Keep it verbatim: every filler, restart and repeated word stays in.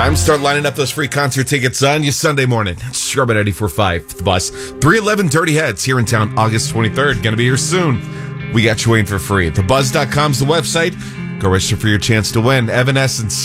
Time to start lining up those free concert tickets on you Sunday morning. Scrub at ninety-four point five, The Buzz. three eleven Dirty Heads here in town August twenty-third. Going to be here soon. We got you in for free. the buzz dot com's the website. Go register for your chance to win. Evanescence.